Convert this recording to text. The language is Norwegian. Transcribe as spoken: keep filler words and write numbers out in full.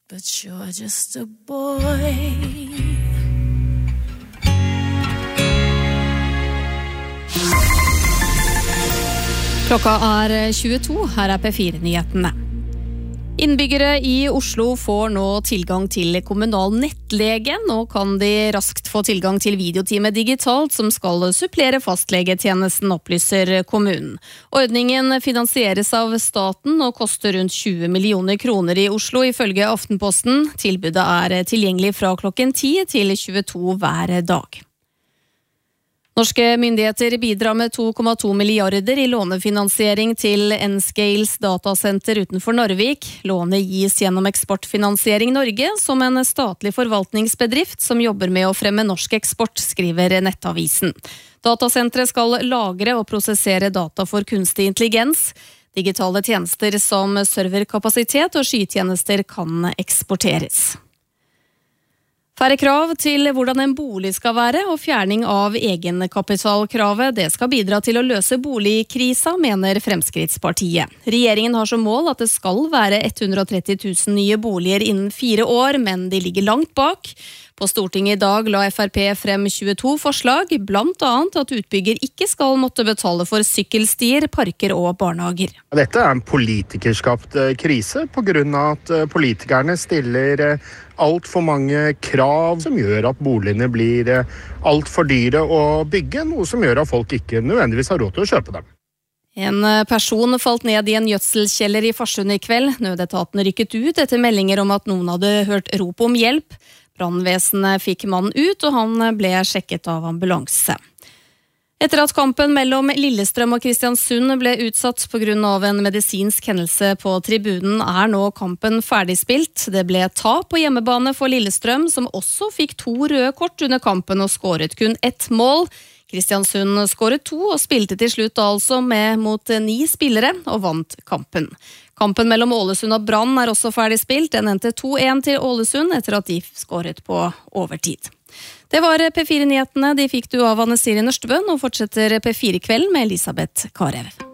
But you're just a boy. Klokka er tjueto, her er P fire-nyhetene. Innbyggere i Oslo får nå tilgang til kommunal nettlege. Nå kan de raskt få tilgang til videotime digitalt som skal supplere fastlegetjenesten, opplyser kommunen. Ordningen finansieres av staten og koster rundt tjue millioner kroner i Oslo, ifølge Aftenposten. Tilbudet er tilgjengelig fra klokken ti til tjueto hver dag. Norske myndigheter bidrar med to komma to milliarder i lånefinansiering til N-Scales datasenter utenfor Narvik. Lånet gis gjennom Eksportfinansiering Norge som en statlig forvaltningsbedrift som jobber med å fremme norsk eksport, skriver Nettavisen. Datasenteret skal lagre og prosessere data for kunstig intelligens. Digitale tjenester som serverkapasitet og skytjenester kan eksporteres. Færre krav til hvordan en bolig skal være og fjerning av egenkapitalkravet, det skal bidra til å løse boligkrisa, mener Fremskrittspartiet. Regjeringen har som mål at det skal være hundre og tretti tusen nye boliger innen fire år, men de ligger langt bak. På Stortinget i dag la F R P frem tjueto forslag, blant annet at utbygger ikke skal måtte betale for sykkelstier, parker og barnehager. Dette er en politikerskapt krise på grunn av at politikerne stiller alt for mange krav som gjør at boligene blir alt for dyre å bygge, noe som gjør at folk ikke nødvendigvis har råd til å kjøpe dem. En person falt ned i en gjødselkjeller i Farsund i kveld. Nødetaten rykket ut etter meldinger om at noen hadde hørt rop om hjelp. Brannvesenet fikk mannen ut, og han ble sjekket av ambulanse. Etter at kampen mellom Lillestrøm og Kristiansund ble utsatt på grunn av en medisinsk hendelse på tribunen, er nå kampen ferdigspilt. Det ble tap på hjemmebane for Lillestrøm, som også fikk to røde kort under kampen og skåret kun ett mål. Kristiansund skåret to og spilte til slutt altså med mot ni spillere og vant kampen. Kampen mellom Ålesund og Brann er også ferdigspilt. Den endte to én til Ålesund etter at de skåret på overtid. Det var P fire-nyhetene. De fikk du av Anne Siri Nørstebøen, og fortsetter P fire-kvelden med Elisabeth Karev.